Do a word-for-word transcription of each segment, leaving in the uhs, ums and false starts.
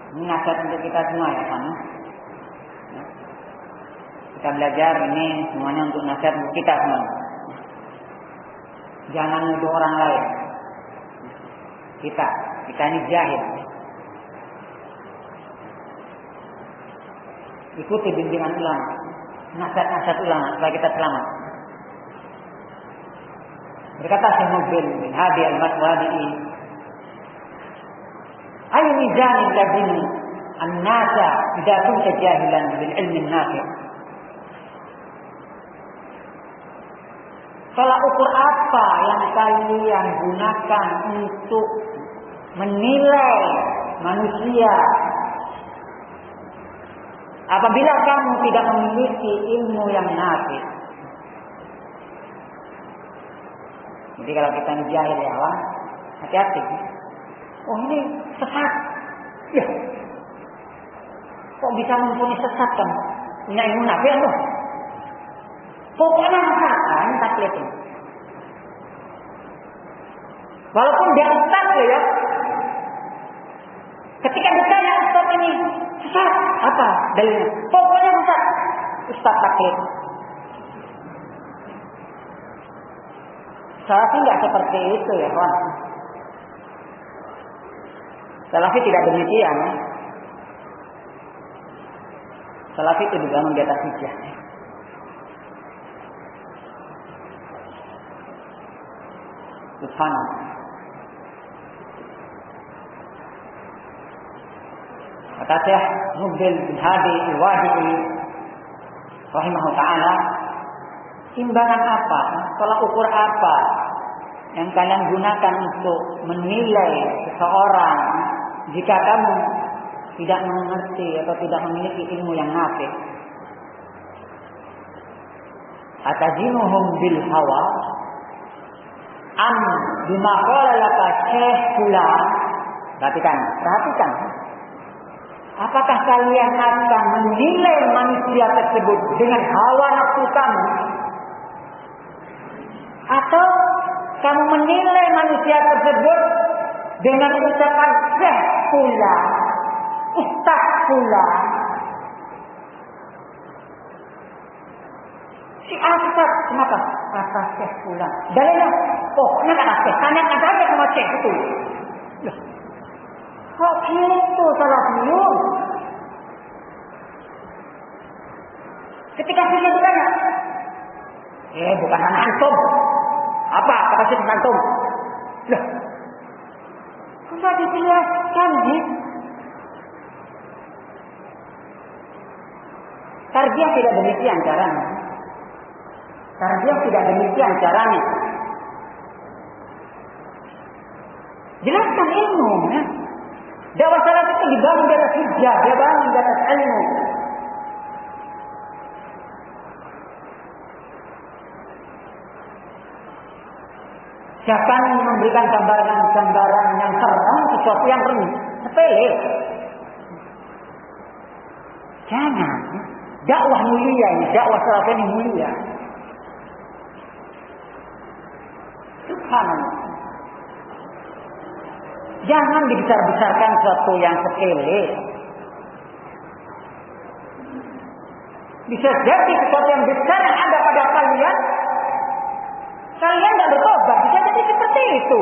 Ini nasihat untuk kita semua ya kan. Kita belajar ini semuanya untuk nasihat untuk kita semua. Jangan nuduh orang lain. Kita, kita ini jahil. Ikuti bimbingan ulama, nasihat-nasihat ulama supaya kita selamat. Berkata Syekh Mubil bin Hadi al-Matwadi'i, "Ayu mizan lazim an-nasa idza kunta jahilan bil ilmi an-nafi'." Tolak ukur apa yang kalian gunakan untuk menilai manusia apabila kamu tidak memiliki ilmu yang nafi? Jadi kalau kita ini jahil ya, wah, hati-hati. Oh ini sesat. Ya. Kok bisa mempunyai sesat kan? Punya ilmu nafi loh. Pokoknya sesat, taklid ini. Walaupun dia ustaz ya. Ketika ditanya ustaz ini sesat, apa dalilnya? Pokoknya ustaz, ustaz taklid. Salafi tidak seperti itu ya kawan. Salafi tidak demikian. Salafi itu dibangun di atas hujjah. Subhanallah. Kata Syekh Mubil bin Hadi al-Wadi'i rahimahullah ta'ala, timbangan apa, tolak ukur apa yang kalian gunakan untuk menilai seseorang jika kamu tidak mengerti atau tidak memiliki ilmu yang nafi? Atazinuhum bil hawa am bima qala laka syekh fulan. Perhatikan, perhatikan. Apakah kalian akan menilai manusia tersebut dengan hawa nafsu kamu? Atau kamu menilai manusia tersebut dengan ucapan syekh fulan, ustaz fulan? Si ustaz, kenapa? Kata syekh fulan. Dalilnya, oh, ini kata syekh. Tanyakan saja sama syekh itu. Loh, kok gitu salafiyun? Ketika syekh ditanya, eh bukan anak antum. Apa kata syekh antum? Loh, sudah dijelaskan nih. Tarbiyah tidak demikian caranya. Tarbiyah tidak demikian caranya. Jelaskan ilmu. Ya? Dakwah salaf itu dibangun di atas hujjah, dia bangun di atas ilmu. Jangan memberikan gambaran-gambaran yang serem, sesuatu yang sepele. Jangan. Dakwah mulia ini, dakwah salaf ini mulia. Subhanallah. Jangan dibesar-besarkan sesuatu yang sepele. Bisa jadi sesuatu yang besar yang ada pada kalian, kalian tidak bertobat. Bisa jadi seperti itu.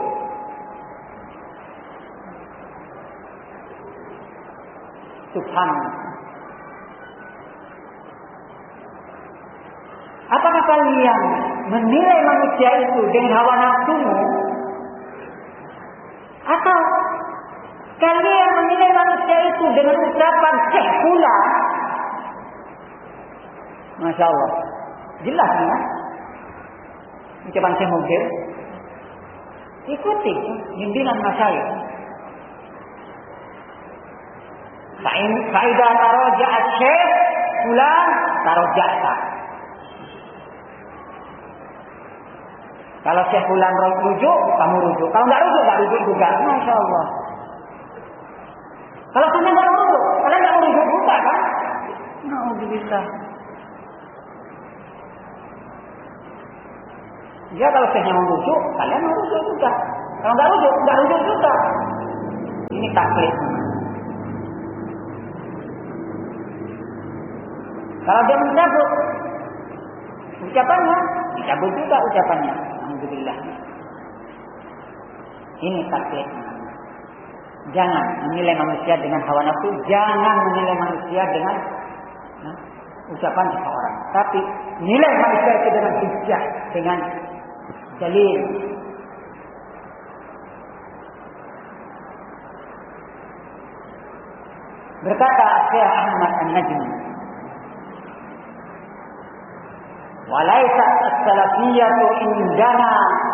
Subhanallah. Apakah kalian menilai manusia itu dengan hawa nafsumu? Atau kalian menilai manusia itu dengan ucapan syekh pula? Masya Allah. Jelas ya. Ucapan Syekh Mubil. Ikuti bimbingan masyayikh. Fa'idha taraja'at syekh fulan taraja'ta. Kalau syekh fulan rujuk, kamu rujuk. Kalau enggak rujuk, enggak rujuk juga. Masya Allah. Kalau kamu enggak rujuk, kalian enggak rujuk juga kan? Alhamdulillah. Ya kalau syekhnya mau rujuk, kalian mau rujuk juga. Kalau enggak rujuk, enggak rujuk juga. Ini taklid. Kalau dia mencabut ucapannya, dicabut juga ucapannya. Alhamdulillah. Ini taklid. Jangan menilai manusia dengan hawa nafsu, jangan menilai manusia dengan nah, ucapan seseorang. Tapi nilai manusia itu dengan hujjah, dengan dalil. Berkata Syekh Ahmad An-Najmi, "Walaisa as-salafiyyatu indana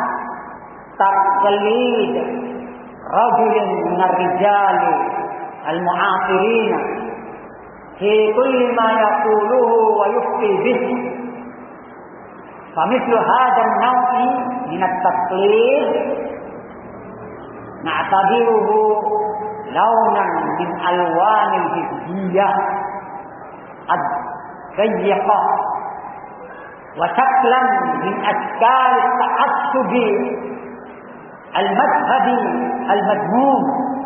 taqlid rajulin minar rijali al-mu'asirin fi kulli ma yaquluhu wa yufti bihi. Famithlu hadha an-naw'i min at-taqlid na'tabiruhu launan min alwanil hizbiyah ad-dayyiqah wa shaklan min ashkal at-ta'assubi al-madhhabi al-madmum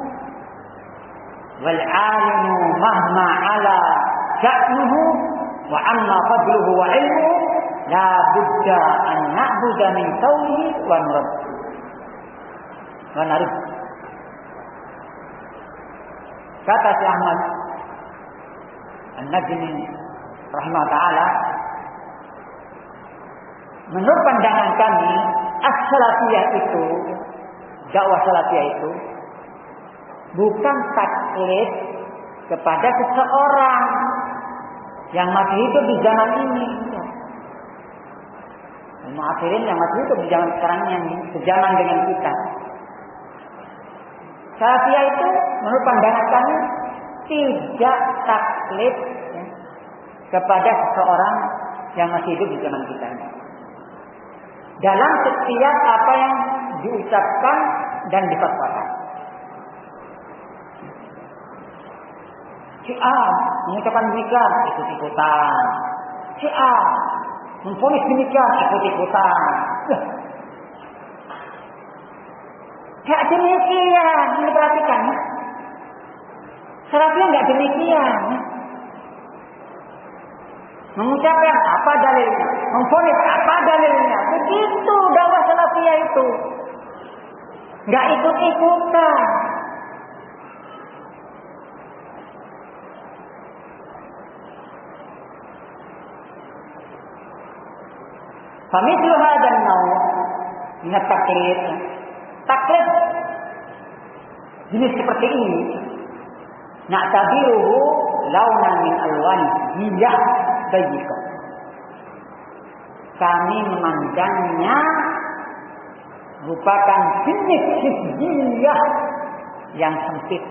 wal 'alimu mahma 'ala sha'nuhu wa 'amma fadluhu wa 'ilmuhu la budda an na'budu min qawlihi wa nurad wa narid." Kata Syekh Ahmad An-Najmi rahimahullah ta'ala, menurut pandangan kami, as-salafiyah itu, dakwah salafiyah itu bukan taklid kepada seseorang yang masih hidup di zaman ini. Mu'akhirin yang masih hidup di zaman sekarang ini, sejaman dengan kita. Salafiyah itu menurut pandangan kami tidak taklid ya, kepada seseorang yang masih hidup di zaman kita ini. Dalam setiap apa yang diucapkan dan difatwakan. Si A mengucapkan demikian, ikut-ikutan. Si A memvonis demikian, ikut-ikutan. Gak demikian, ini perhatikan. Salafiyah gak demikian. Mengucapkan apa dalilnya, memvonis apa dalilnya. Begitu dakwah salafiyah itu. Gak ikut-ikutan. Famithlu hadzal naw' min at-taqlid. Taklid jenis seperti ini, na'tabiruhu launan min alwan hijah bayyika. Kami memandangnya merupakan jenis hizbiyah yang sempit.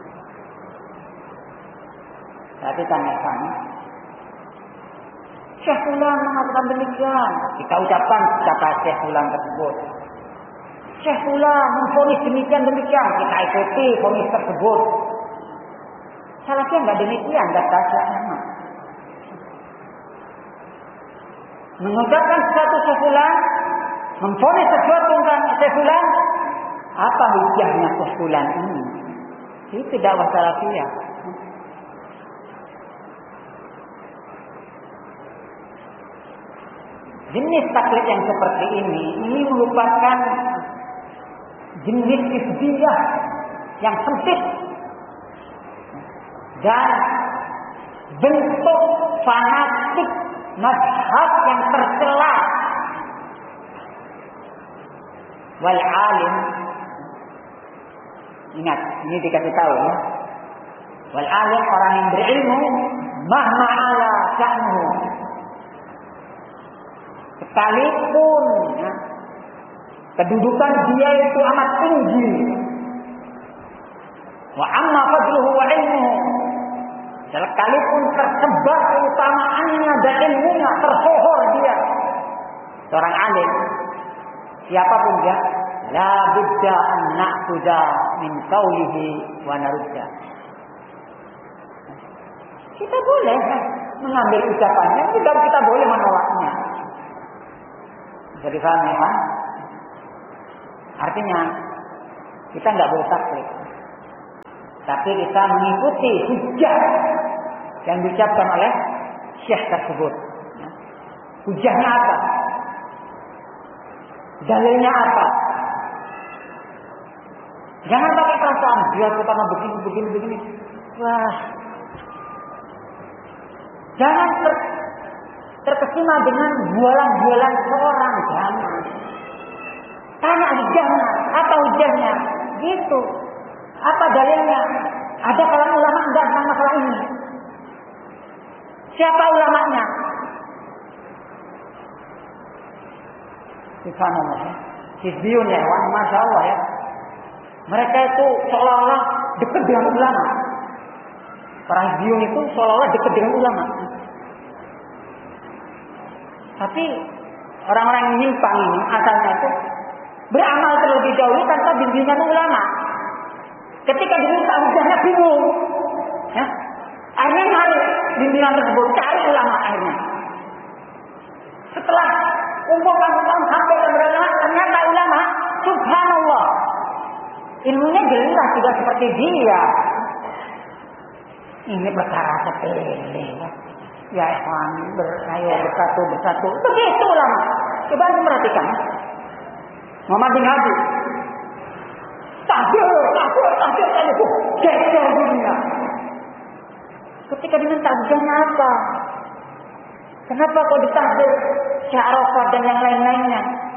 Tapi tanyakan, Syekh Fulan mengatakan demikian, kita ucapkan kata Syekh Fulan tersebut. Syekh Fulan memvonis demikian demikian, kita ikuti vonis tersebut. Salafiyah enggak demikian, kata Syekh Ahmad. Mengucapkan sesuatu Syekh Fulan, memvonis sesuatu tentang Syekh Fulan, apa hujahnya Syekh Fulan ini? Itu dakwah salafiyah. Jenis taklid yang seperti ini, ini merupakan jenis hizbiyah yang sempit dan bentuk fanatik mazhab yang tercela. Wal alim, ingat ini dikasih tahu ya. Wal alim, orang yang berilmu, mahma ala sya'nuhu, sekalipun ya, kedudukan dia itu amat tinggi. Wa amma fadluhu wa ilmuhu, sekalipun tersebar keutamaannya dan ilmunya, tersohor dia, seorang alim, siapapun dia, la budda an na'khudha min qawlihi wa narudda. Kita boleh mengambil ucapannya, juga kita boleh menolaknya. Bisa difahami ya? Artinya kita nggak boleh taklid, tapi kita mengikuti hujjah yang diucapkan oleh syekh tersebut. Hujahnya apa? Dalilnya apa? Jangan pakai perasaan dia itu karena begini, begini, begini. Wah, jangan ter, terkesima dengan bualan-bualan seorang. Jangan. Tanya hujahnya, apa hujahnya? Gitu. Apa dalilnya? Ada kalangan ulama enggak tentang masalah ini? Siapa ulamanya? Subhanallah. Hizbiyun ya, wah, masya Allah ya. Mereka itu seolah-olah dekat dengan ulama. Para hizbiyun itu seolah-olah dekat dengan ulama. Tapi orang-orang yang nyimpang ini asalnya itu beramal terlebih dahulu tanpa bimbingan ulama. Ketika diminta hujahnya bingung. Ya. Akhirnya cari bimbingan tersebut, cari ulama akhirnya. Setelah kumpulkan-kumpulkan sampai keberadaan, ternyata ulama, subhanallah, ilmunya jelas tidak seperti dia. Ini perkara sepele. Ya ikhwan, berayo bersatu bersatu. Begitu ulama. Coba anda perhatikan. Muhammad bin Hadi. Tahdir, tahdir, tahdir, tahdir. Geger dunia. Ketika diminta hujahnya apa? Kenapa kau ditahdir Syarafat dan yang lain-lainnya?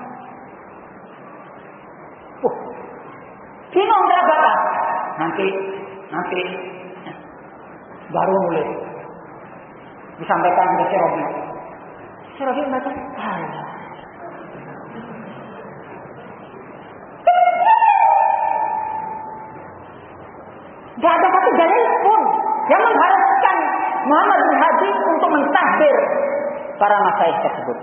Uh, bingung kenapa? Nanti, nanti baru nulis. Disampaikan ke Syarabi. Syarabi baca, Allah. Tidak ada satu dalil pun yang mengharuskan Muhammad bin Hadi untuk mentahdir para masyayikh tersebut.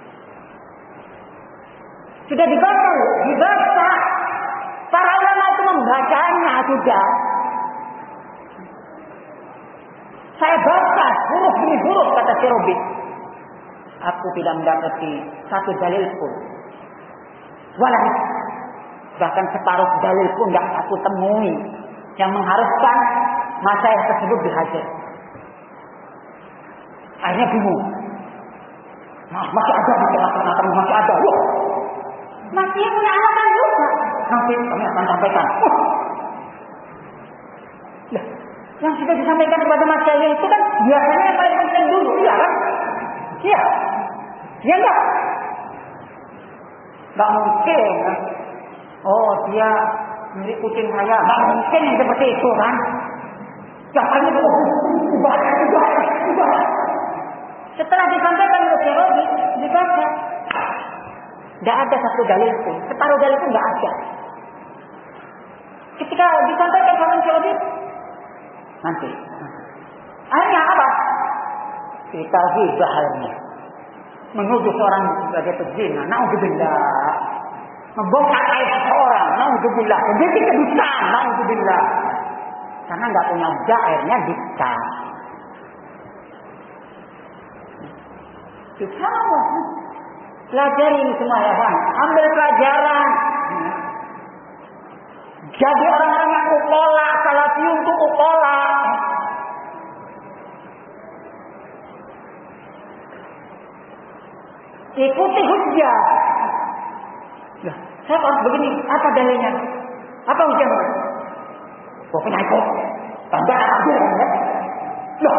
Sudah dibaca, dibaca. Para ulama itu membacanya sudah. Saya baca huruf demi huruf kata Syarabi. Aku tidak mendapati satu dalil pun. Walau bahkan separuh dalil pun tidak aku temui yang mengharuskan masyayikh tersebut dihajar. Akhirnya bingung. Nah, masih ada di tengah-tengah, masih ada. Loh, masih punya alasan juga. Nanti kami akan sampaikan. Oh. Ya, yang sudah disampaikan kepada masyayikh itu kan biasanya yang paling penting dulu, iya kan? Iya. Iya enggak? Enggak mungkin kan? Oh, dia milik kucing saya. Enggak mungkin yang seperti itu kan? Jangan itu. Ubah, ubah, ubah. Setelah disampaikan ke Syarabi, dibaca. Tidak ada satu dalil pun. Separuh dalil pun tidak ada. Ketika disampaikan sama Syarabi, nanti. Akhirnya apa? Kita hibah akhirnya. Menuduh seorang sebagai pezina. Na'udzubillah. Membongkar aib seorang. Na'udzubillah. Menjadi kedustaan. Na'udzubillah. Karena nggak punya hujah, akhirnya dusta. Subhanallah. Pelajari ini semua ya Bang. Ambil pelajaran. Jadi orang-orang yang ukola, salafiyun untuk ukola. Ikuti hujah. Nah, saya harus begini. Apa dalilnya? Apa hujahnya? Kau punya ikut. Tanda adil ya? Loh.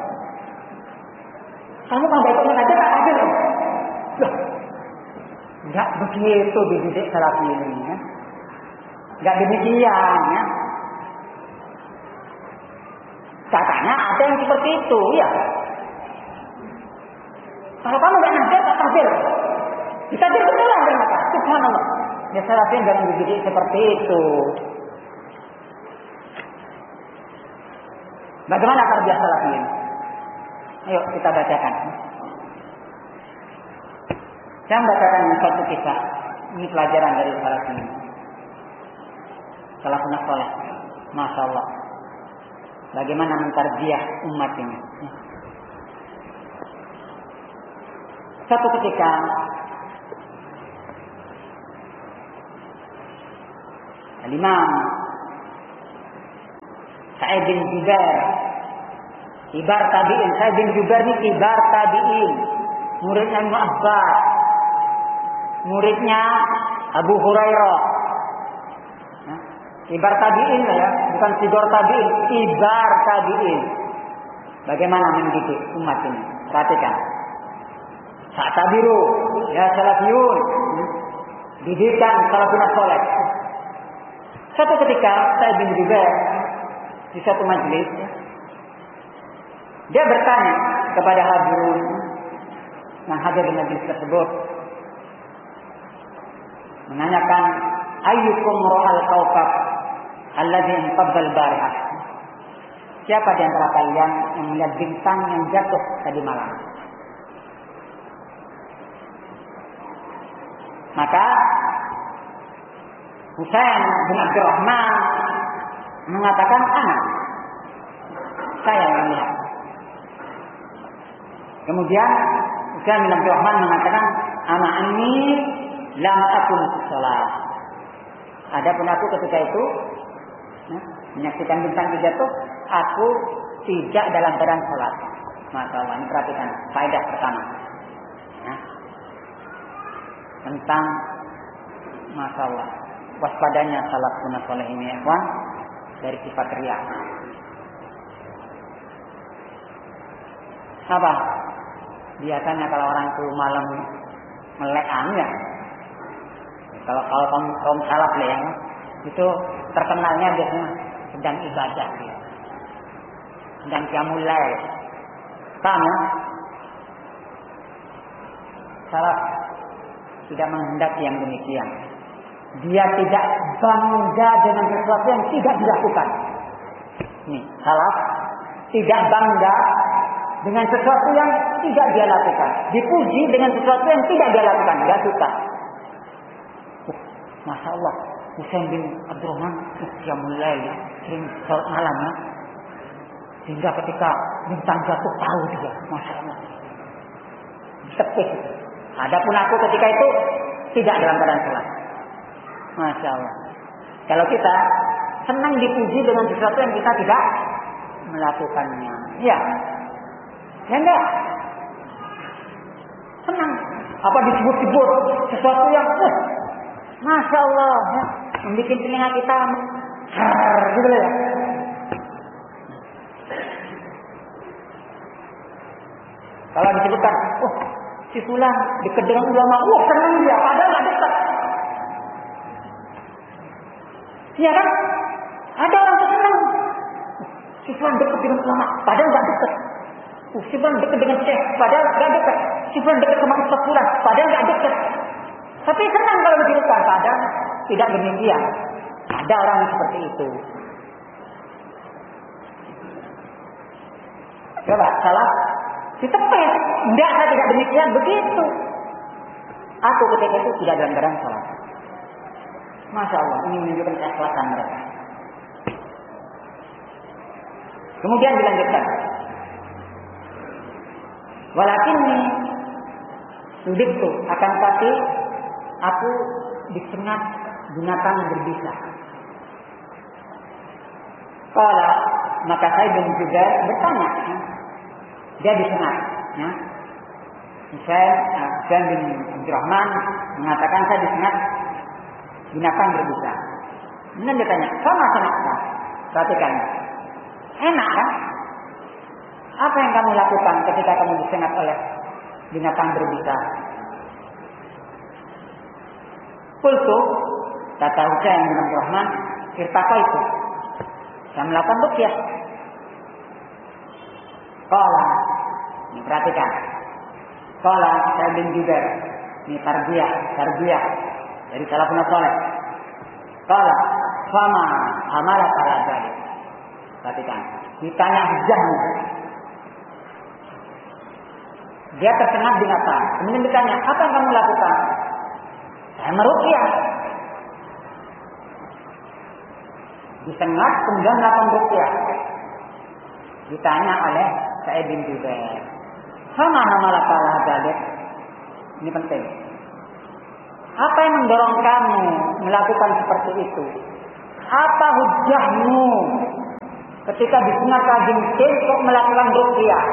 Kamu kalau gak ikut aja tak adil. Loh. Enggak begitu dididik salafi ini ya. Enggak demikian ya. Katanya ada yang seperti itu ya. Kalau kamu gak nadir, tak tadir. Ditadir betulan ternyata. Subhanallah. Ya salafi jangan dididik seperti itu. Bagaimana tarbiyah salafi ini? Ayo kita bacakan. Saya membacakan suatu kisah. Ini pelajaran dari salaf ini. Salafun saleh. Masya Allah. Bagaimana mentarbiyah umat ini. Suatu ketika Al-Imam Sa'id bin Jubair Kibar tabi'in. Sa'id bin Jubair ini kibar tabi'in. Muridnya Ibnu Abbas. Muridnya Abu Hurairah. Nah, kibar tabi'in ya, bukan sigor tabi'in, kibar tabi'in. Bagaimana mendidik umat ini? Perhatikan. Sa'tabiru ya salafiyun. Didikan salafun saleh. Suatu ketika Sa'id bin Jubair di satu majelis, dia bertanya kepada hadirin yang hadir di majelis tersebut, menanyakan, ayyukum ra'al kawkab alladhi inqabbal barihah. Siapa di antara kalian yang melihat bintang yang jatuh tadi malam? Maka Husain bin Abdurrahman mengatakan, anak, saya yang melihat. Kemudian Husain bin Abdurrahman mengatakan, anak ini lam akun sholat. Adapun aku ketika itu ya, menyaksikan bintang jatuh, aku tidak dalam keadaan sholat. Masya Allah, ini perhatikan faedah pertama ya, tentang Masya Allah waspadanya salafun saleh ini ya, dari sifat riya. Apa? Biasanya kalau orang itu malam melek ya. Kalau kalau kaum, kaum salaf ya, itu terkenalnya biasanya sedang ibadah ya. Sedang qiyamul lail. Paham ya? Salaf tidak menghendaki yang demikian. Dia tidak bangga dengan sesuatu yang tidak dilakukan. Nih, salaf tidak bangga dengan sesuatu yang tidak dia lakukan. Dipuji dengan sesuatu yang tidak dia lakukan. Tidak suka. Uh, Masya Allah. Husain bin Abdurrahman qiyamul lail ya. Sering salat malam ya. Sehingga ketika bintang jatuh tahu dia. Masya Allah. Tepis. Adapun aku ketika itu tidak dalam keadaan salat. Masya Allah. Kalau kita senang dipuji dengan sesuatu yang kita tidak melakukannya. Ya. Ya enggak? Senang. Apa disebut-sebut sesuatu yang uh, Masya Allah ya, membuat telinga kita har, gitu ya. Kalau disebutkan, oh si fulan dekat dengan ulama, wah senang dia, padahal nggak dekat. Iya kan? Ada orang yang senang, si fulan dekat dengan ulama, padahal nggak dekat. Uh, si fulan dekat dengan syekh, padahal nggak dekat. Si fulan dekat sama ustaz fulan, padahal nggak dekat. Tapi senang kalau disebutkan, padahal tidak demikian. Ada orang yang seperti itu. Coba salah. Ditepes. Enggak, saya tidak demikian. Begitu. Aku ketika itu tidak dalam keadaan salat. Masya Allah. Ini menunjukkan keikhlasan mereka. Kemudian dilanjutkan. Walakinni sudiktu akan tapi aku disengat binatang berbisa. Kala maka saya bin juga bertanya. Dia disengat. Ya. Saya, Husain bin Abdurrahman mengatakan saya disengat binatang berbisa. Kemudian dia tanya, sama senaknya? Perhatikan. Enak kan? Apa yang kamu lakukan ketika kamu disengat oleh binatang berbisa? Kultu, kata Husain bin Abdurrahman, irtaqa itu. Saya melakukan ruqyah. Qala, ini perhatikan. Qala Sa'id bin Jubair, ini tarbiyah, tarbiyah dari salafun saleh. Qala, fama amala ala dzalik. Perhatikan, ditanya hujahnya. Dia tersengat binatang. Kemudian ditanya, apa yang kamu lakukan? Saya meruqyah. Disengat kemudian melakukan ruqyah. Ditanya oleh Sa'id bin Jubair, sama nama lakalah dzalik. Ini penting. Apa yang mendorong kamu melakukan seperti itu? Apa hujahmu ketika disunat kalajengking kok melakukan ruqyah?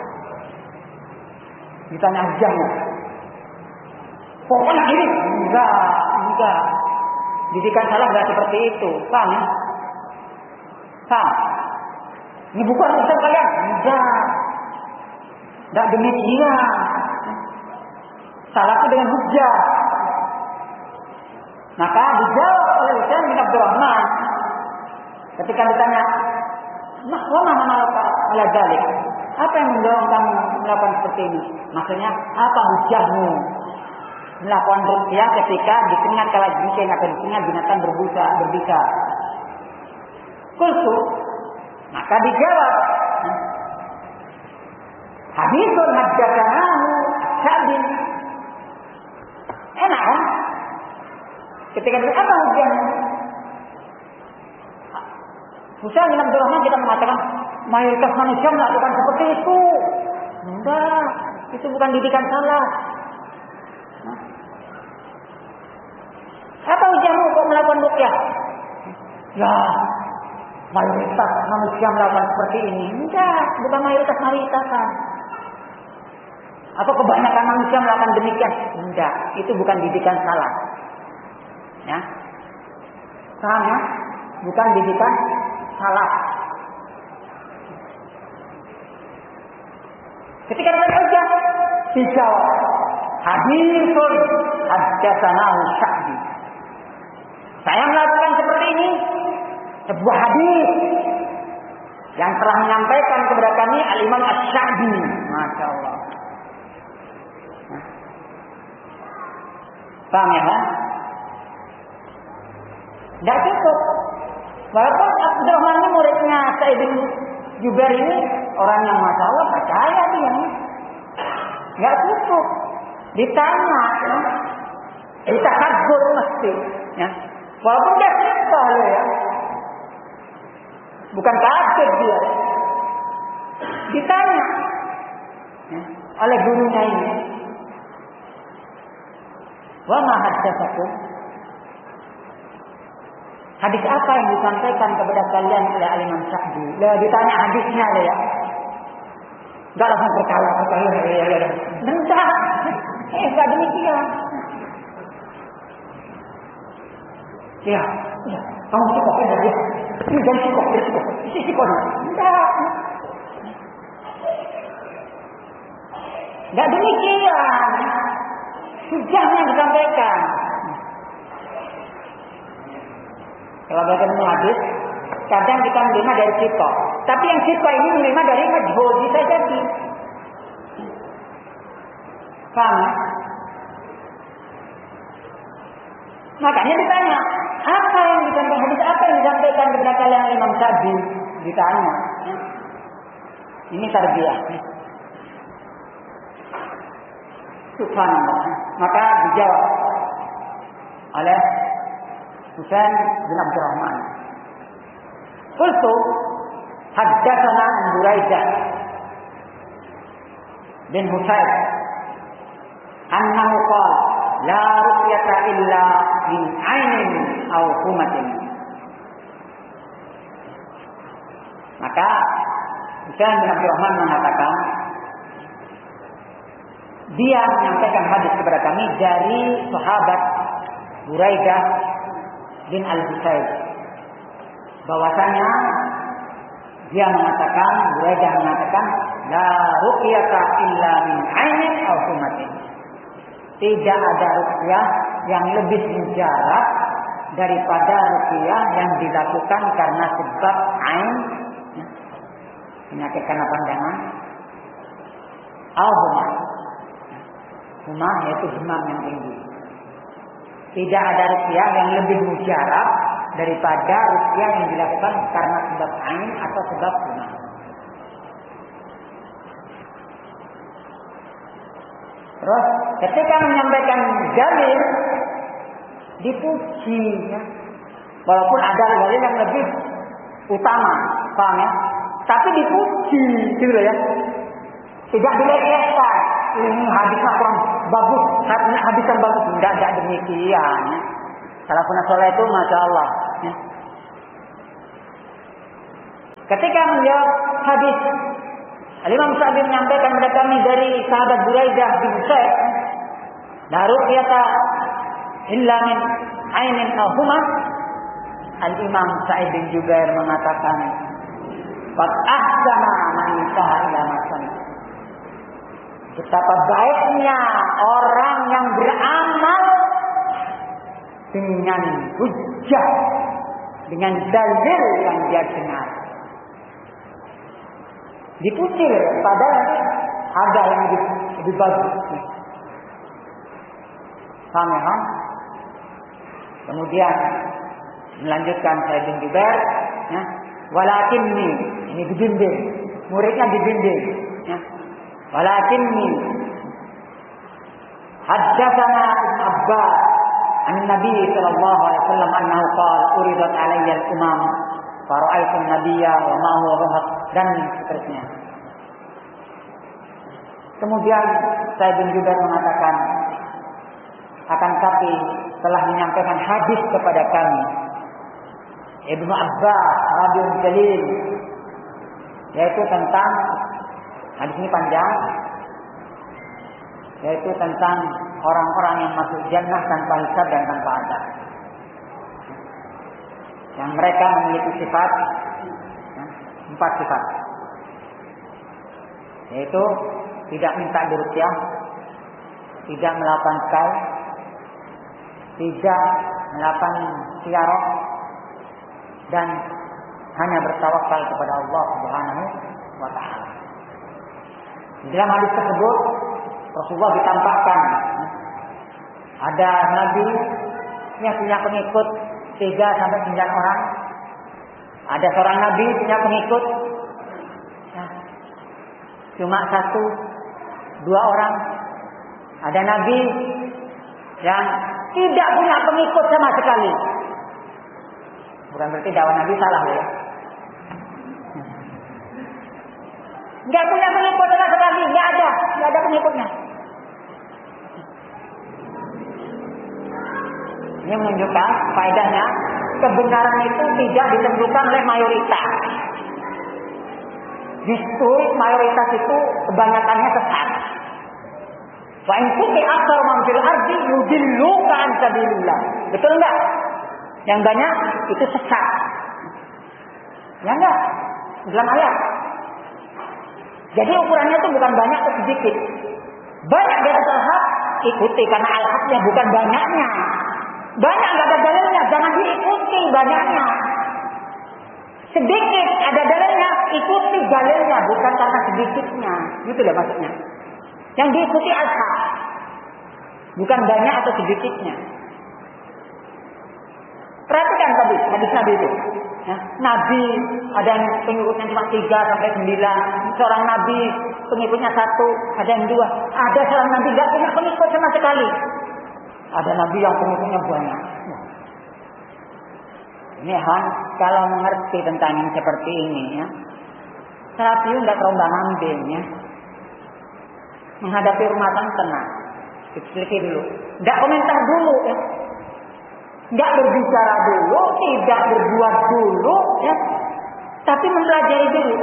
Ditanya hujahnya. Pokoknya ini enggak, enggak. Didikan salah enggak seperti itu, paham ya? Paham? Ini bukan urusan kalian, enggak. Enggak demikian. Salah itu dengan hujah. Maka dijawab oleh Husain bin Abdurrahman ketika ditanya, "Nah, wa ma manaka ala dzalik?" Apa yang mendorong kamu melakukan seperti ini? Maksudnya, apa hujahmu melakukan ruqyah ketika dikenal kalajengking atau dikenal binatang berbusa, berbisa? Qultu, maka dijawab, haditsun haddatsanahu Sa'bin. Enak kan? Ketika ditanya apa hujahmu? Husain bin Abdurrahman kita mengatakan mayoritas manusia melakukan seperti itu. Enggak, itu bukan didikan salah. Nah. Apa hujahmu kok melakukan ruqyah? Ya, mayoritas manusia melakukan seperti ini. Enggak, bukan mayoritas mayoritas. Atau kebanyakan manusia melakukan demikian. Enggak, itu bukan didikan salah. Ya. Paham ya? Bukan didikan salah. Ketika ditanya hujah, dijawab, haditsun haddatsanahu Sa'bi. Saya melakukan seperti ini, sebuah hadis yang telah menyampaikan kepada kami Al-Imam Asy-Sya'bi. Masya Allah. Nah. Paham ya? Tidak cukup. Walaupun Abdurrahman ini muridnya Sa'id bin Jubair ini orang yang masya Allah percaya dia. Nggak cukup. Ditanya, ya. Ditahadzur mesti. Ya. Walaupun dia siqah ya. Bukan kafir dia. Ditanya ya, oleh gurunya ini. Wa ma haddatsakum? Hadis apa yang disampaikan kepada kalian oleh Al-Imam Sa'di? Lah ditanya hadisnya lah ya. Enggak langsung percaya, percaya ya ya ya. Enggak. Eh enggak demikian. Ya, ya. Kamu cukup ya dia. Ini jangan cukup, ya cukup. Isi cukup. Enggak. Enggak demikian. Hujahnya disampaikan. Kalau bagaimana hadis, kadang kita menerima dari sikoh. Tapi yang sikoh ini menerima dari majhul, bisa jadi. Paham? Makanya ditanya, apa yang disampaikan hadis, apa yang disampaikan kepada kalian Imam Sa'di? Ditanya. Ini tarbiyah. Subhanallah. Maka dijawab oleh Husain bin Abdurrahman. Qultu haddatsana Buraidah bin Husain annahu qala la ruqyata illa min 'ainin aw humatin. Maka Husain bin Abdurrahman mengatakan dia menyampaikan hadis kepada kami dari sahabat Buraidah bin Al-Husayn, bahwasanya dia mengatakan, Buraidah mengatakan, la ruqyata illa min 'ainin aw humatin. Tidak ada ruqyah yang lebih mujarab daripada ruqyah yang dilakukan karena sebab ain, penyakit karena pandangan, aw humah. Humah yaitu demam yang tinggi. Tidak ada ruqyah yang lebih mujarab daripada ruqyah yang dilakukan karena sebab ain atau sebab humah. Terus ketika menyampaikan dalil dipuji ya. Walaupun ada dalil yang lebih utama, paham ya? Tapi dipuji gitu ya. Tidak dilecehkan. Ini hadisnya kurang bagus, hadis yang bagus, tidak ada demikian. Ya. Salafun saleh itu masya Allah. Ya. Ketika menjawab hadis, Al-Imam Sa'di menyampaikan kepada kami dari sahabat Buraidah bin Usaid, la ru'yata illa min ainin aw huma. Al-Imam Sa'id bin Jubair mengatakan, qad ahsana man intaha ila masan. Betapa baiknya orang yang beramal dengan hujjah, dengan dalil yang dia dengar. Dipuji, padahal ada yang lebih, lebih bagus. Paham ya? Kemudian melanjutkan Sa'id bin Jubair, ya, walakinni, ini dibimbing, muridnya dibimbing, ya. Walakinni haddatsana Ibnu Abbas an Nabi sallallahu alaihi wasallam annahu qala uridat alayya al-umam fa ra'aytu an-nabiyya wa ma huwa rahab, dan seterusnya. Kemudian Sa'id bin Jubair mengatakan, akan tapi telah menyampaikan hadis kepada kami Ibnu Abbas radhiyallahu jalil, yaitu tentang, hadis ini panjang, yaitu tentang orang-orang yang masuk jannah tanpa hisab dan tanpa azab, yang mereka memiliki sifat, ya, empat sifat, yaitu tidak minta diruqyah, tidak melakukan sky, tidak melakukan ziarah, dan hanya bertawakal kepada Allah Subhanahu wa taala. Di dalam hadis tersebut Rasulullah ditampakkan ada nabi yang punya pengikut tiga sampai sembilan orang. Ada seorang nabi punya pengikut, ya, cuma satu, dua orang. Ada nabi yang tidak punya pengikut sama sekali. Bukan berarti dakwah Nabi salah ya. Enggak punya pengikut sama sekali, enggak ada, enggak ada pengikutnya. Ini menunjukkan faedahnya kebenaran itu tidak ditentukan oleh mayoritas. Justru mayoritas itu kebanyakannya sesat. Wa in kunti aktsar man fil ardi yudilluka an sabilillah. Betul enggak? Yang banyak itu sesat. Ya enggak? Dalam ayat. Jadi ukurannya itu bukan banyak atau sedikit. Banyak di atas al-haq, ikuti karena al-haqnya bukan banyaknya. Banyak enggak ada dalilnya, jangan diikuti banyaknya. Sedikit ada dalilnya, ikuti dalilnya bukan karena sedikitnya. Gitu lah maksudnya. Yang diikuti al-haq, bukan banyak atau sedikitnya. Perhatikan tadi hadis Nabi itu. Ya, Nabi ada yang pengikutnya cuma tiga sampai sembilan. Seorang Nabi pengikutnya satu, ada yang dua. Ada seorang Nabi tidak punya pengikut sama sekali. Ada Nabi yang pengikutnya banyak. Ini Han, kalau mengerti tentang yang seperti ini, ya, terapi tidak terombang ambing, ya. Menghadapi rumah tangga tenang, diselidiki dulu, tidak komentar dulu, ya. Tidak berbicara dulu, tidak berbuat dulu, ya. Tapi mempelajari dulu.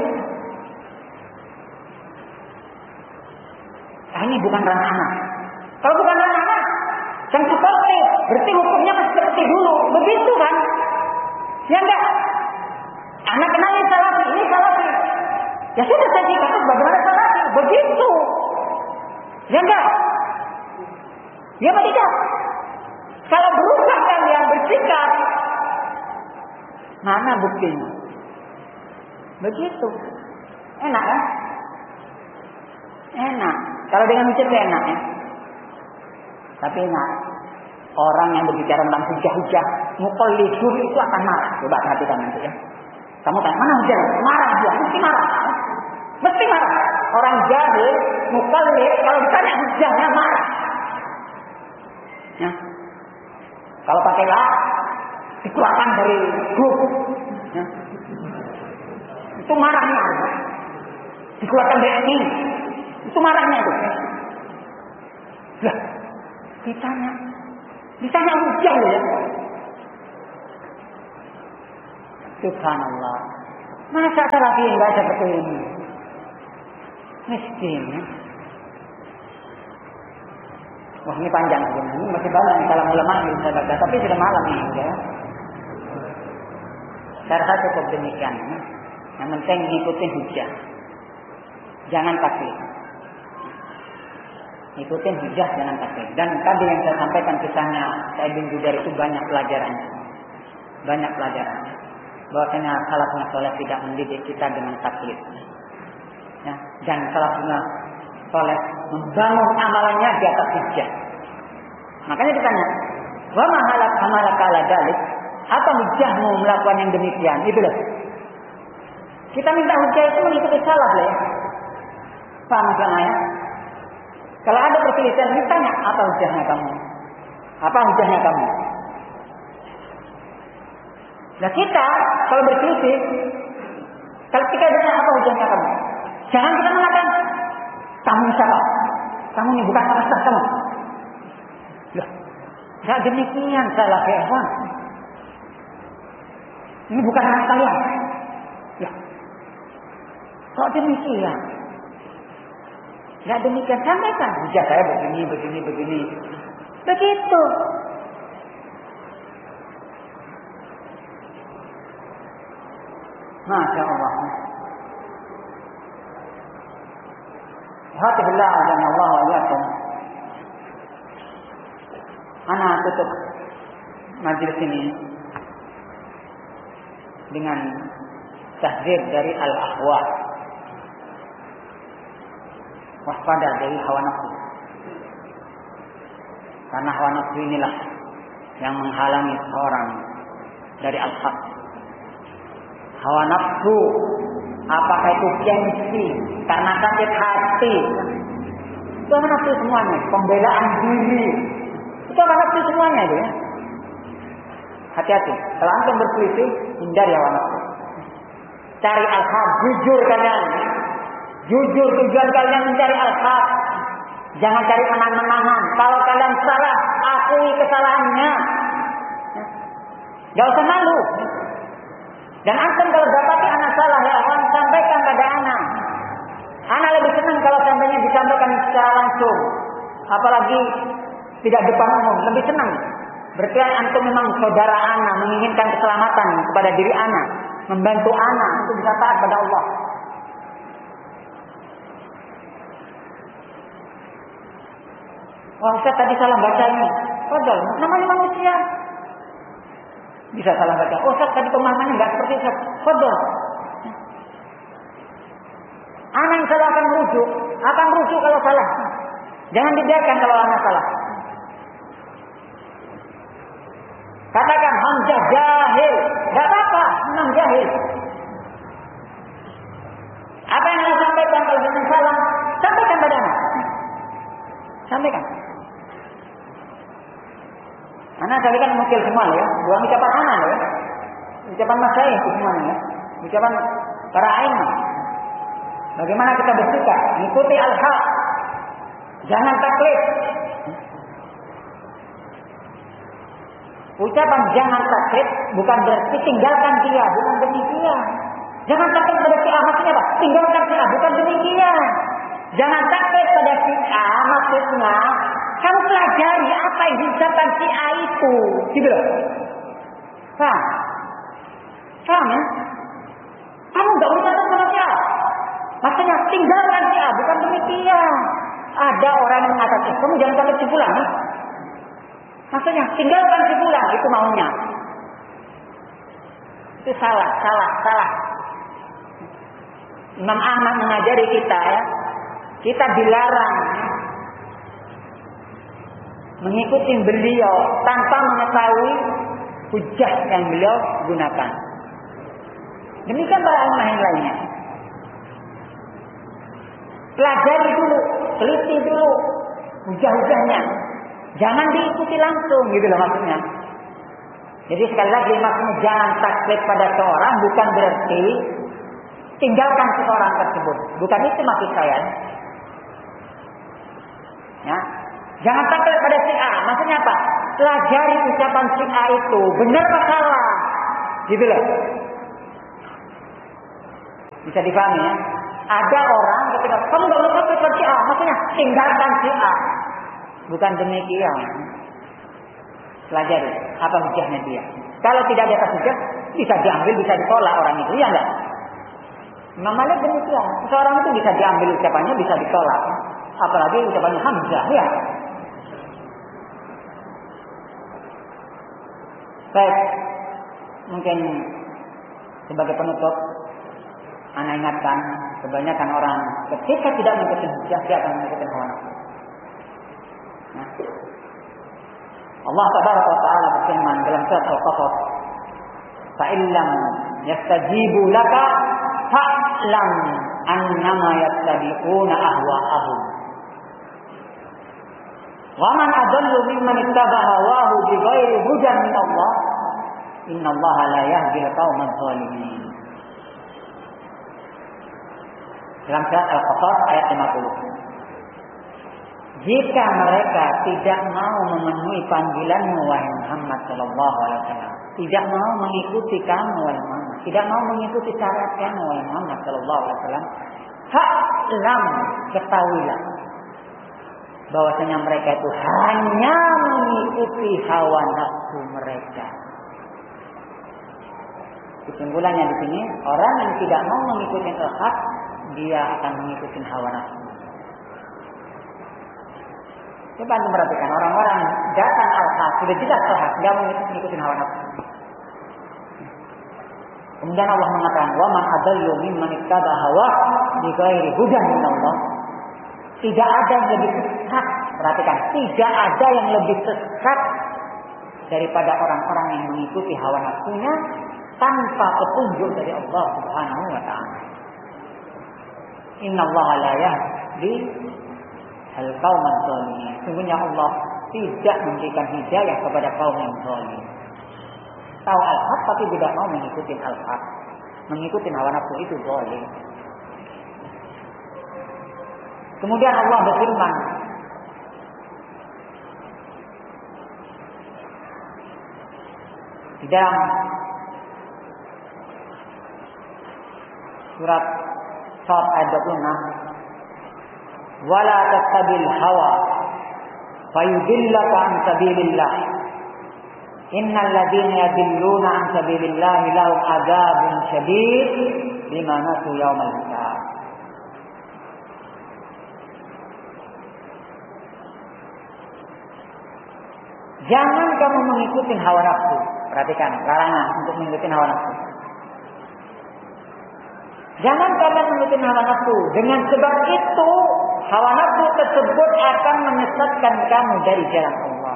Nah, ini bukan ranah anak. Kalau bukan ranah anak, yang seperti, berarti hukumnya seperti dulu, begitu kan? Ya enggak? Anak kenalin salafi, ini salafi. Ya sudah saya dikatakan bagaimana salafi, begitu. Ya enggak? Ya apa tidak? Kalau berubah kalian bersikap, mana buktinya? Begitu. Enak kan? Enak. Kalau dengan mencegah enak ya. Tapi enak. Orang yang berbicara tentang hujah-hujah, muqallidun itu akan marah. Coba perhatikan nanti ya. Kamu tanya, mana hujah? Marah dia, mesti marah. Mesti marah. Orang jahil, muqallid, kalau ditanya hujahnya marah. Ya. Kalau pakai lah, dikeluarkan dari grup. Ya. Itu marahnya. Dikeluarkan dari ini. Itu marahnya itu. Lah, ditanya. Ditanya hujah ya. Subhanallah. Masa salafi enggak seperti ini? Miskin. Ya? Wah, ini panjang sebenarnya. Ini masih banyak nih kalau ulama yang bisa baca, tapi sudah malam ini ya. Saya rasa cukup demikian. Ya. Yang penting ngikutin hujah. Jangan taklid. Ikutin hujah, jangan taklid. Dan tadi yang saya sampaikan kisahnya Sa'id bin Jubair itu banyak pelajaran. Banyak pelajaran. Bahwasanya salafus saleh tidak mendidik kita dengan taklid. Ya, dan salafus saleh membangun amalannya di atas hujah. Makanya ditanya, wa mahalak amalaka ala dalik? Apa hujahmu melakukan yang demikian? Itu loh. Kita minta hujah itu mengikuti salaf lah ya. Paham maksudnya ya? Kalau ada perselisihan, ditanya apa hujahnya kamu? Apa hujahnya kamu? Nah kita kalau berselisih, kalau kita ditanya apa hujahnya kamu, jangan kita mengatakan kamu siapa? Kamu ini bukan anak sah kamu. Loh, tidak demikian salah hewan. Ini bukan anak kalian. Ya, kok demikian? Tidak demikian, sampaikan. Hujah saya begini, begini, begini. Begitu. Masya Allah. Alhamdulillah, Allah wa iyyakum. Ana tutup majelis ini dengan tahdzir dari al-ahwa. Waspada dari hawa nafsu. Karena hawa nafsu inilah yang menghalangi seorang dari al-haq. Hawa nafsu, apakah itu gengsi, karena sakit hati, itu hawa nafsu semuanya. Pembelaan diri, itu hawa nafsu semuanya itu ya. Hati-hati, kalau antum berselisih, hindari hawa nafsu. Cari al-haq, jujur kalian. Jujur, tujuan kalian mencari al-haq. Jangan cari menang-menangan. Kalau kalian salah, akui kesalahannya. Gak usah malu. Dan antum kalau dapati anak salah, ya akan sampaikan pada anak. Anak lebih senang kalau sampainya disampaikan secara langsung. Apalagi tidak depan umum, lebih senang. Berarti antum memang saudara anak, menginginkan keselamatan kepada diri anak, membantu anak untuk bisa taat pada Allah. Wah, Ustaz tadi salah baca ini. Padahal namanya manusia. Bisa salah baca. Oh, Ustaz tadi pemahamannya enggak seperti Ustaz. Padahal anak yang salah akan merujuk, akan merujuk kalau salah. Jangan dibiarkan kalau anak salah. Katakan Hamzah jahil, enggak apa-apa, memang jahil. Apa yang Anda sampaikan kalau dengan salah, sampaikan pada anak. Sampaikan. Anak tadi kan mungkin semua ya, bukan ucapan anak ya, ucapan masyayikh itu semuanya ya, ucapan para aimah. Bagaimana kita bersikap, mengikuti al-haq, jangan taklid. Ucapan jangan taklid bukan berarti tinggalkan dia, bukan demikian. Jangan taklid pada si A, maksudnya apa? Tinggalkan si A, bukan demikian. Jangan taklid pada si A, maksudnya kamu pelajari apa yang diucapkan si A itu, gitu loh. Paham? Paham ya? Kamu nggak urusan sama si A. Maksudnya tinggalkan si A, bukan demikian. Ada orang yang mengatakan, kamu jangan taklid si fulan, ya? Maksudnya tinggalkan si fulan, itu maunya. Itu salah, salah, salah. Imam Ahmad mengajari kita ya, kita dilarang mengikuti beliau tanpa mengetahui hujah yang beliau gunakan. Demikian para ulama yang lainnya. Pelajari dulu, teliti dulu hujah-hujahnya. Jangan diikuti langsung gitu loh maksudnya. Jadi sekali lagi maksudnya jangan taklid pada seorang bukan berarti tinggalkan seorang tersebut. Bukan itu maksud saya. Ya. Jangan taklid pada si A. Maksudnya apa? Pelajari ucapan si A itu benar atau salah. Gitu loh. Bisa dipahami ya? Ada orang ketika kamu nggak usah prefer si A, maksudnya tinggalkan si A. Bukan demikian. Pelajari apa hujahnya dia. Kalau tidak ada hujah, bisa diambil, bisa ditolak orang itu, ya enggak? Imam Malik demikian. Seorang itu bisa diambil ucapannya, bisa ditolak. Apalagi ucapannya Hamzah, ya. Baik, mungkin sebagai penutup, ana ingatkan, kebanyakan orang ketika tidak mengikuti hujah, dia akan mengikuti hawa nafsu. Nah, Allah Tabaraka wa Ta'ala berfirman dalam surat Al-Qasas, "Fa illam yastajibu laka fa'lam annama yattabi'una ahwa'ahum." Wa man adallu mimman ittaba'a hawahu bighairi hudan min Allah, innallaha la yahdil qaumadh dhalimin. Dalam surat Al-Qasas ayat lima puluh. Jika mereka tidak mau memenuhi panggilanmu wahai Muhammad sallallahu alaihi wasallam, tidak mau mengikuti kamu wahai Muhammad, tidak mau mengikuti syarat kamu wahai Muhammad sallallahu alaihi wasallam, fa'lam, ketahuilah bahwasanya mereka itu hanya mengikuti hawa nafsu mereka. Kesimpulannya di sini, orang yang tidak mau mengikuti al-haq, dia akan mengikuti hawa nafsu. Coba anda perhatikan orang-orang datang al-haq, sudah jelas al-haq, dia mengikuti hawa nafsu. Kemudian Allah mengatakan, "Wa man adallu mimman ittaba hawa bighairi hudan min Allah." Tidak ada yang lebih sesat, perhatikan, tidak ada yang lebih sesat daripada orang-orang yang mengikuti hawa nafsunya tanpa petunjuk dari Allah Subhanahu wa taala. Innallaha la yahdi al-qaumadh dhalimin. Sungguhnya Allah tidak memberikan hidayah kepada kaum yang zalim. Tahu al-haq tapi tidak mau mengikuti al-haq. Mengikuti hawa nafsu itu zalim. Kemudian Allah berfirman, di dalam surat Shad ayat dua puluh enam, "Wala tattabil hawa fayudillaka an sabilillah. Innal ladzina yadilluna an sabilillah lahum adzabun syadid bima nasu yaumal hisab." Jangan kamu mengikuti hawa nafsu. Perhatikan, larangan untuk mengikuti hawa nafsu. Jangan kalian mengikuti hawa nafsu. Dengan sebab itu, hawa nafsu tersebut akan menyesatkan kamu dari jalan Allah.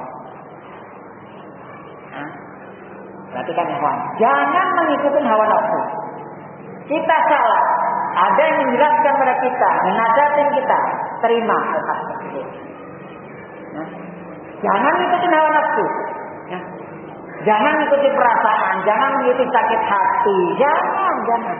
Nah, perhatikan ya kawan. Jangan mengikuti hawa nafsu. Kita salah. Ada yang menjelaskan pada kita, menasihatin kita, terima hal tersebut. Nah, jangan mengikuti hawa nafsu. Nah, jangan mengikuti perasaan, jangan mengikuti sakit hati, jangan, jangan.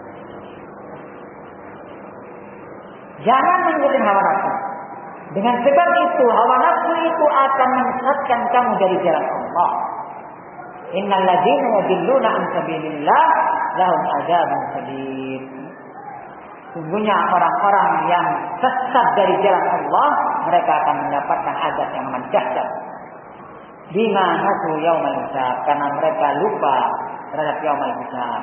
Jangan mengikuti hawa nafsu. Dengan sebab itu, hawa nafsu itu akan menyesatkan kamu dari jalan Allah. Innal ladzina yadilluna an sabilillah lahum adzabun syadid. Sungguhnya orang-orang yang sesat dari jalan Allah, mereka akan mendapatkan azab yang amat dahsyat. Bima nasu yaumal hisab, karena mereka lupa terhadap yaumal hisab.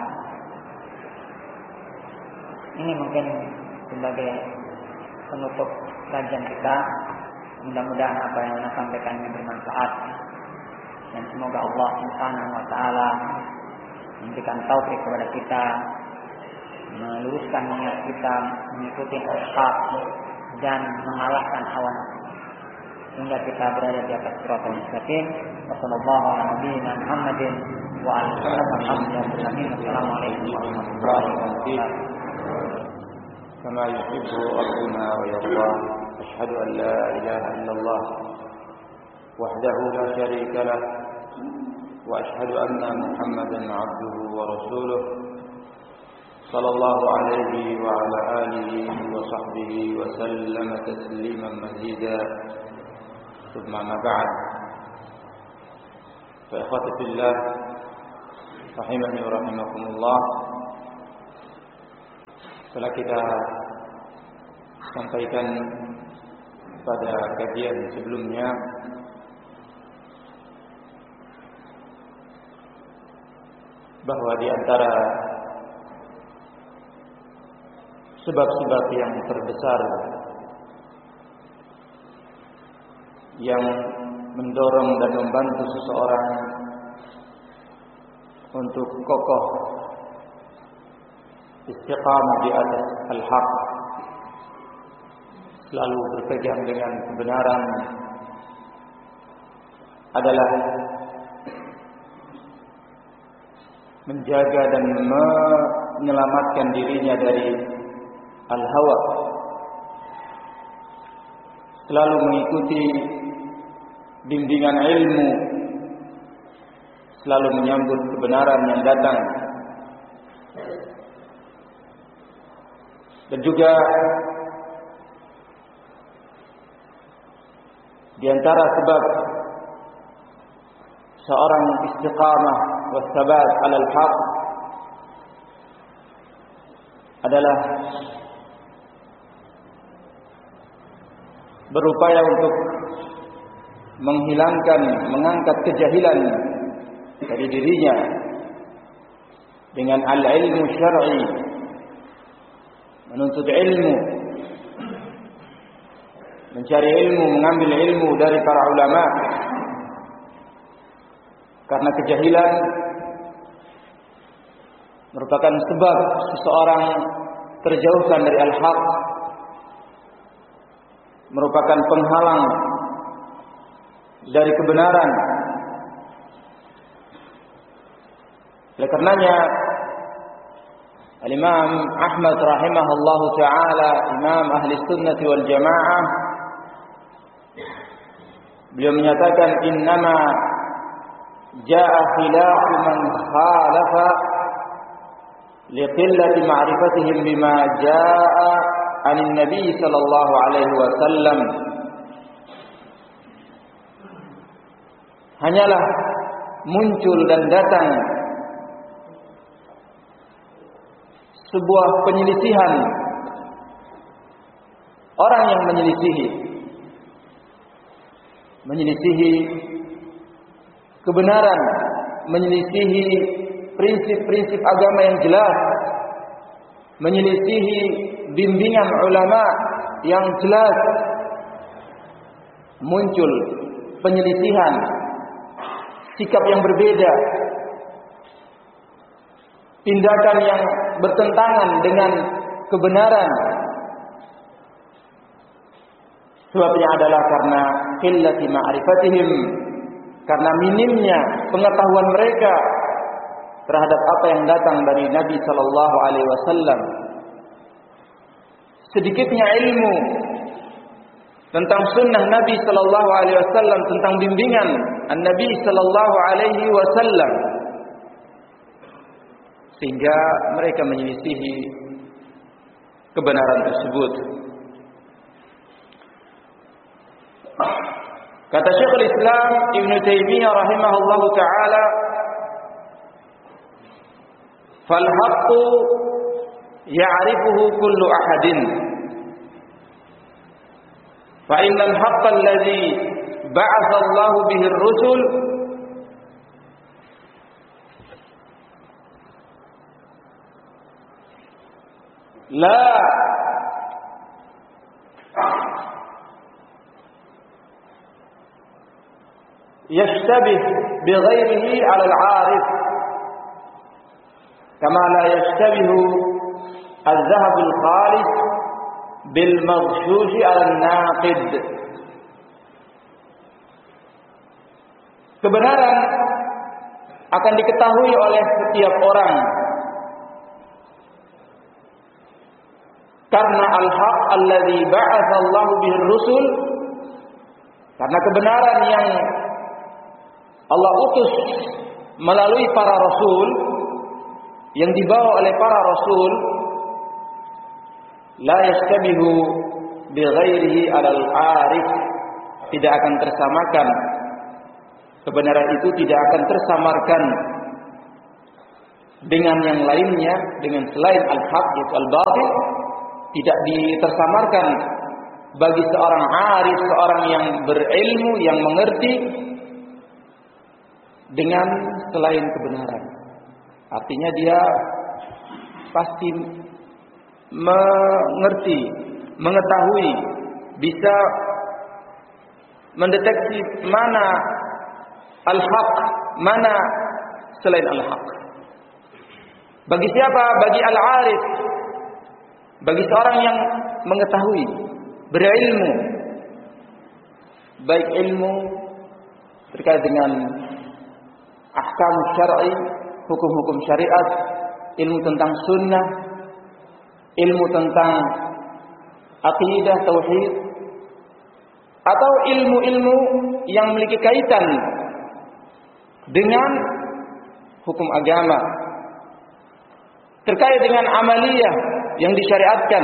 Ini mungkin sebagai penutup kajian kita. Mudah-mudahan apa yang saya sampaikan ini bermanfaat, dan semoga Allah Subhanahu wa taala memberikan taufik kepada kita, meluruskan niat kita mengikuti al-haq dan mengalahkan hawa nafsu sehingga kita berada di atas siratal mustaqim. Wassallallahu ala nabiyyina Muhammadin wa ala alihi wa sahbihi. Assalamualaikum warahmatullahi wabarakatuh. كما يحب ربنا ويرضى. أشهد أن لا إله إلا الله وحده لا شريك له، وأشهد أن محمدا عبده ورسوله صلى الله عليه وعلى آله وصحبه وسلم تسليما مزيدا. ثم ما بعد، فإخوتي في الله رحمني ورحمكم الله. Setelah kita sampaikan pada kajian sebelumnya bahwa di antara sebab-sebab yang terbesar yang mendorong dan membantu seseorang untuk kokoh istiqamah di atas al-haq, selalu berpegang dengan kebenaran, adalah menjaga dan menyelamatkan dirinya dari al-hawa, selalu mengikuti bimbingan ilmu, selalu menyambut kebenaran yang datang, dan juga di antara sebab seorang istiqamah wassabat 'alal haq adalah berupaya untuk menghilangkan, mengangkat kejahilan dari dirinya dengan al-ilmu syar'i, menuntut ilmu, mencari ilmu, mengambil ilmu dari para ulama. Karena kejahilan merupakan sebab seseorang terjauhkan dari al-haq, merupakan penghalang dari kebenaran. Oleh karenanya Al-Imam Ahmad rahimahullahu ta'ala, Imam Ahli Sunnah wal Jamaah, beliau menyatakan innama jaa khilafu man khalafa liqillati ma'rifatihim bima jaa anin Nabi sallallahu alaihi wasallam. Hanyalah muncul dan datang sebuah penyelisihan, orang yang menyelisihi menyelisihi kebenaran, menyelisihi prinsip-prinsip agama yang jelas, menyelisihi bimbingan ulama yang jelas. Muncul penyelisihan, sikap yang berbeda, tindakan yang bertentangan dengan kebenaran. Sebabnya adalah karena qillati ma'rifatihim, karena minimnya pengetahuan mereka terhadap apa yang datang dari Nabi sallallahu alaihi wasallam. Sedikitnya ilmu tentang sunnah Nabi sallallahu alaihi wasallam, tentang bimbingan An-Nabi sallallahu alaihi wasallam, sehingga mereka menyelisihi kebenaran tersebut. Kata Syekhul Islam Ibn Taimiyah rahimahullahu ta'ala, fal haqqu ya'rifuhu kullu ahadin, fa innal haqqa alladhi ba'atha Allahu bihi ar-rusul la yashtabih bighairihi 'ala al-'arif kama la yashtabihu al-dhahab al-khalis bil maghshush 'ala an-naqid. Kebenaran akan diketahui oleh setiap orang karena al-haq alladzi ba'atha Allahu bihi ar-rusul, karena kebenaran yang Allah utus melalui para rasul, yang dibawa oleh para rasul, la yastabihu bighairihi 'alal 'arif, tidak akan tersamakan. Kebenaran itu tidak akan tersamarkan dengan yang lainnya, dengan selain al-haq yaitu al-batil, tidak ditersamarkan bagi seorang arif, seorang yang berilmu, yang mengerti dengan selain kebenaran. Artinya dia pasti mengerti, mengetahui, bisa mendeteksi mana al-haq, mana selain al-haq. Bagi siapa? Bagi al-arif, bagi seorang yang mengetahui, berilmu, baik ilmu terkait dengan ahkam syar'i, hukum-hukum syariat, ilmu tentang sunnah, ilmu tentang aqidah, tauhid, atau ilmu-ilmu yang memiliki kaitan dengan hukum agama, terkait dengan amaliyah yang disyariatkan.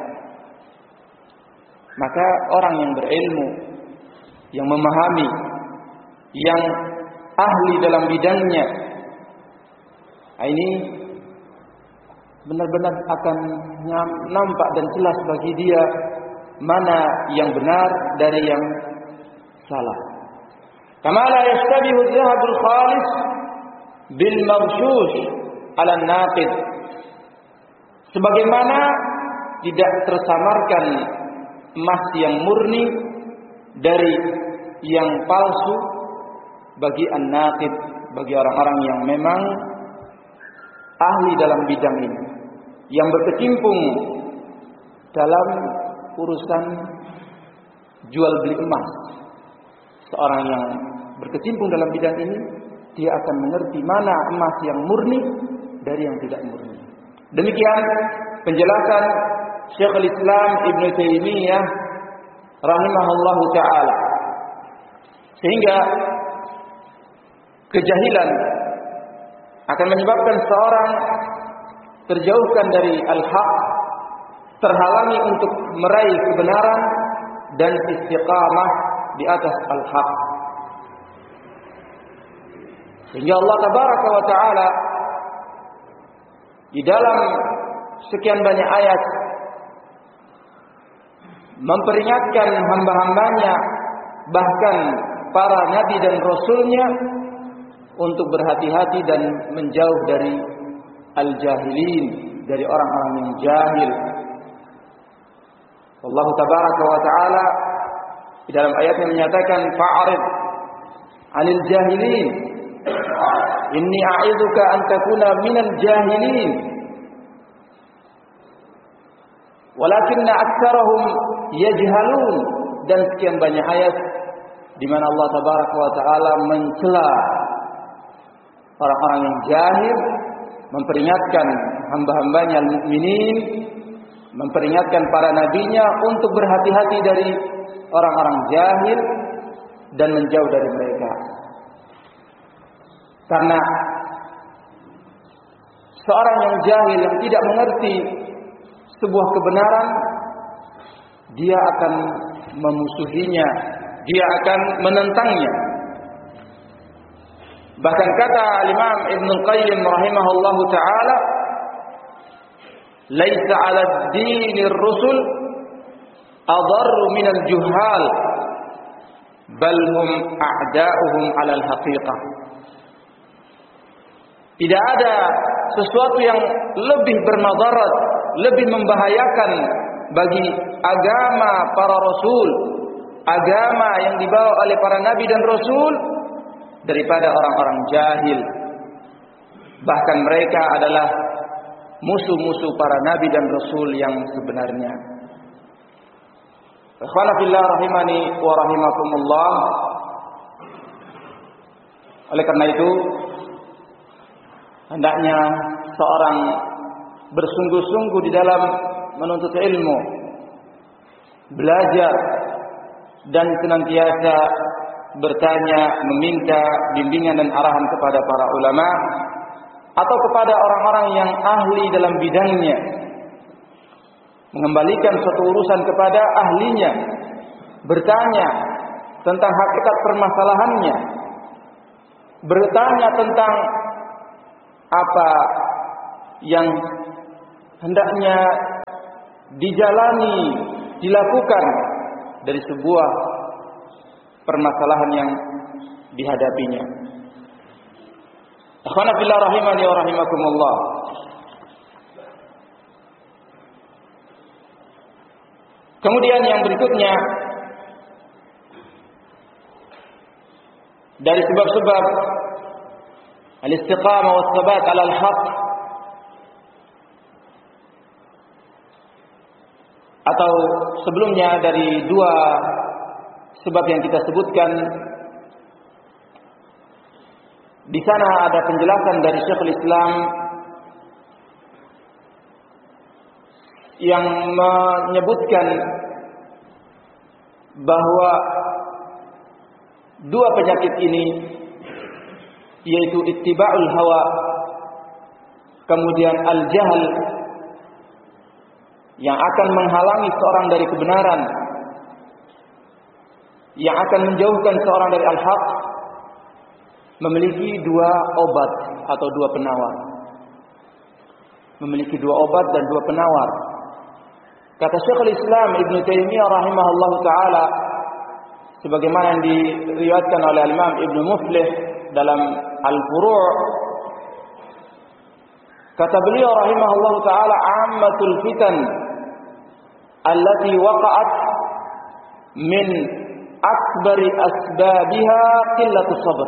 Maka orang yang berilmu, yang memahami, yang ahli dalam bidangnya, ini benar-benar akan nampak dan jelas bagi dia mana yang benar dari yang salah. Kama la yashtabihu adh-dhahabul khalis bil maghshush 'ala an-naqid. Sebagaimana tidak tersamarkan emas yang murni dari yang palsu bagi an-naqid, bagi orang-orang yang memang ahli dalam bidang ini, yang berkecimpung dalam urusan jual beli emas. Seorang yang berkecimpung dalam bidang ini, dia akan mengerti mana emas yang murni dari yang tidak murni. Demikian penjelasan Syekhul Islam Ibnu Taimiyah rahimahullahu taala. Sehingga kejahilan akan menyebabkan seorang terjauhkan dari al-haq, terhalangi untuk meraih kebenaran dan istiqamah di atas al-haq. Sehingga Allah tabaraka wa taala di dalam sekian banyak ayat memperingatkan hamba-hambanya, bahkan para nabi dan rasulnya, untuk berhati-hati dan menjauh dari al-jahilin, dari orang-orang yang jahil. Allah tabaraka wa taala di dalam ayatnya menyatakan, fa'arid 'anil jahilin inni a'idzuka an takuna minal jahilin walakinna aktsarahum yajhalun. Dan sekian banyak ayat di mana Allah tabaraka wa taala mencela orang-orang yang jahil, memperingatkan hamba-hambanya al-mukminin, memperingatkan para nabinya untuk berhati-hati dari orang-orang jahil dan menjauh dari mereka. Karena seorang yang jahil, yang tidak mengerti sebuah kebenaran, dia akan memusuhinya, dia akan menentangnya. Bahkan kata Imam Ibnu Qayyim rahimahullahu taala, laisa 'ala ad-dinir rusul adarru minal juhal bal hum a'da'uhum 'alal haqiqah. Tidak ada sesuatu yang lebih bermadarat, lebih membahayakan bagi agama para rasul, agama yang dibawa oleh para nabi dan rasul, daripada orang-orang jahil. Bahkan mereka adalah musuh-musuh para nabi dan rasul yang sebenarnya. Ikhwana fillah rahimani wa rahimakumullah. Oleh karena itu, hendaknya seorang bersungguh-sungguh di dalam menuntut ilmu, belajar, dan senantiasa bertanya, meminta bimbingan dan arahan kepada para ulama atau kepada orang-orang yang ahli dalam bidangnya, mengembalikan suatu urusan kepada ahlinya, bertanya tentang hakikat permasalahannya, bertanya tentang apa yang hendaknya dijalani, dilakukan dari sebuah permasalahan yang dihadapinya. Akhwana fillah rahimani wa rahimakumullah. Kemudian yang berikutnya dari sebab-sebab al-istiqamah wa tsabat 'ala al-haq, atau sebelumnya dari dua sebab yang kita sebutkan, di sana ada penjelasan dari Syekhul Islam yang menyebutkan bahwa dua penyakit ini, yaitu ittiba'ul hawa, kemudian al-jahl, yang akan menghalangi seorang dari kebenaran, yang akan menjauhkan seorang dari al-haq, memiliki dua obat atau dua penawar. Memiliki dua obat dan dua penawar. Kata Syekhul Islam Ibnu Taimiyah rahimahullahu taala, sebagaimana yang diriwayatkan oleh Imam Ibnu Muflih dalam Al-Furu', kata beliau rahimahullahu taala, ammatul fitan allati waqa'at min akbari asbabiha qillatus sabr.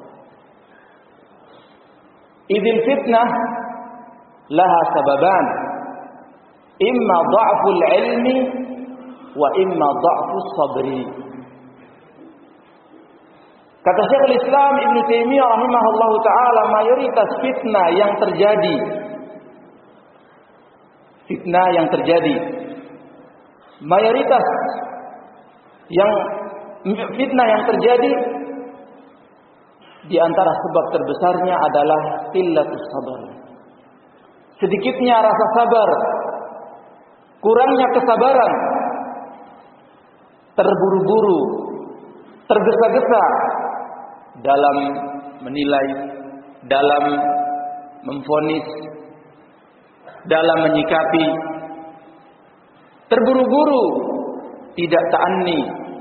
Idil fitnah laha sababan, imma dha'ful ilmi wa imma dha'fus sabri. Kata Syekhul Islam Ibnu Taimiyah rahimahullahu taala, mayoritas fitnah yang terjadi, fitnah yang terjadi, mayoritas yang fitnah yang terjadi, di antara sebab terbesarnya adalah qillatus sabar. Sedikitnya rasa sabar, kurangnya kesabaran, terburu-buru, tergesa-gesa dalam menilai, dalam memvonis, dalam menyikapi, terburu-buru, tidak ta'anni,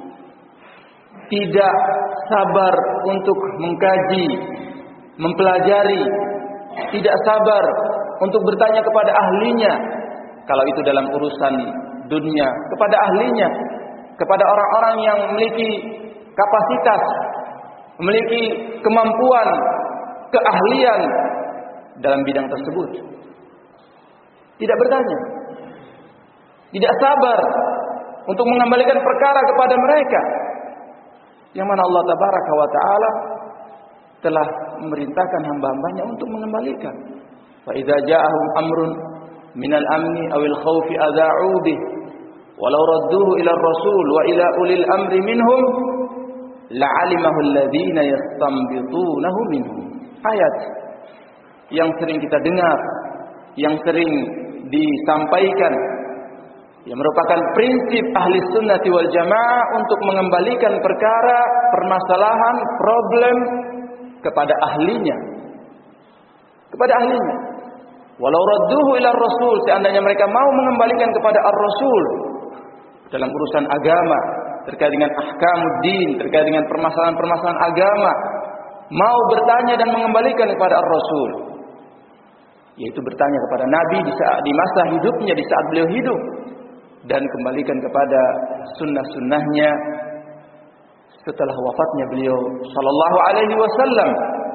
tidak sabar untuk mengkaji, mempelajari, tidak sabar untuk bertanya kepada ahlinya, kalau itu dalam urusan dunia, kepada ahlinya, kepada orang-orang yang memiliki kapasitas, memiliki kemampuan, keahlian dalam bidang tersebut. Tidak bertanya, tidak sabar untuk mengembalikan perkara kepada mereka, yang mana Allah tabaraka wa ta'ala telah memerintahkan hamba-hambanya untuk mengembalikan. Fa idza ja'ahum amrun minal amni awil khawfi adha'u bih walau radduhu ila ar-rasul wa ila ulil amri minhum la'alimahu alladhina yastanbitunahu minhum. Ayat yang sering kita dengar, yang sering disampaikan, yang merupakan prinsip ahli sunnati wal jamaah untuk mengembalikan perkara, permasalahan, problem kepada ahlinya, kepada ahlinya. Walau radduhu ila rasul, seandainya mereka mau mengembalikan kepada ar-rasul dalam urusan agama, terkait dengan ahkamuddin, terkait dengan permasalahan-permasalahan agama, mau bertanya dan mengembalikan kepada ar-rasul, yaitu bertanya kepada Nabi di saat di masa hidupnya, di saat beliau hidup, dan kembalikan kepada sunnah-sunnahnya setelah wafatnya beliau sallallahu alaihi wasallam.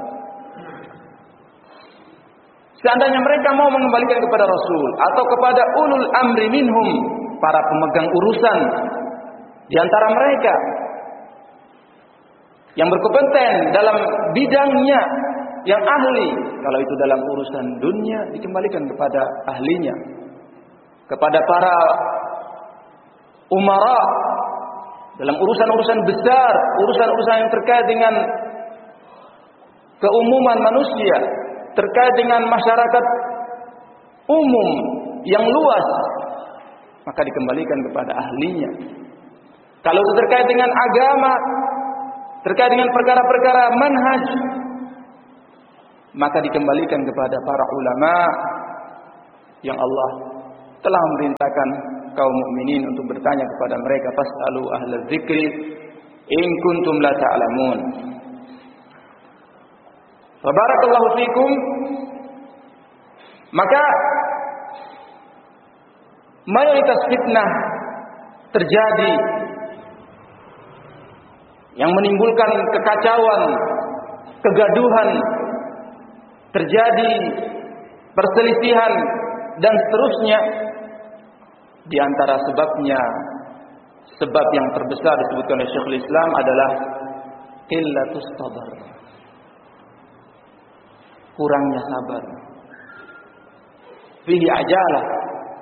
Seandainya mereka mau mengembalikan kepada Rasul atau kepada ulul amri minhum, para pemegang urusan di antara mereka yang berkompeten dalam bidangnya, yang ahli, kalau itu dalam urusan dunia dikembalikan kepada ahlinya, kepada para umara dalam urusan-urusan besar, urusan-urusan yang terkait dengan keumuman manusia, terkait dengan masyarakat umum yang luas, maka dikembalikan kepada ahlinya. Kalau itu terkait dengan agama, terkait dengan perkara-perkara manhaj, maka dikembalikan kepada para ulama, yang Allah telah memerintahkan kaum mukminin untuk bertanya kepada mereka, fas'alu ahlaz dzikri in kuntum la ta'lamun. Barakallahu fikum. Maka mayoritas fitnah terjadi yang menimbulkan kekacauan, kegaduhan, terjadi perselisihan dan seterusnya. Di antara sebabnya, sebab yang terbesar disebutkan oleh Syekhul Islam adalah qillatus sabar, kurangnya sabar. Fihi ajalah,